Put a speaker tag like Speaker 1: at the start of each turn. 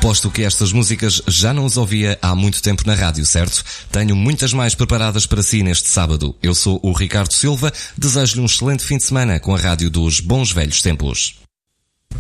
Speaker 1: Aposto que estas músicas já não as ouvia há muito tempo na rádio, certo? Tenho muitas mais preparadas para si neste sábado. Eu sou o Ricardo Silva, desejo-lhe um excelente fim de semana com a rádio dos bons velhos tempos.